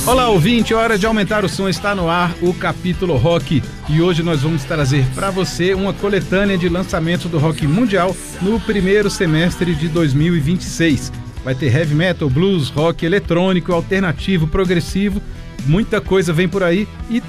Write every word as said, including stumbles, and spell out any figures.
Olá, ouvinte, hora de aumentar o som, está no ar o Capítulo Rock e hoje nós vamos trazer para você uma coletânea de lançamentos do rock mundial no primeiro semestre de dois mil e vinte e seis. Vai ter heavy metal, blues, rock eletrônico, alternativo, progressivo, muita coisa vem por aí e